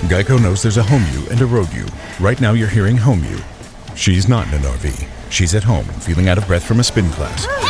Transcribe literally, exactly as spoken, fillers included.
Geico knows there's a home you and a road you. Right now you're hearing home you. She's not in an R V. She's at home, feeling out of breath from a spin class.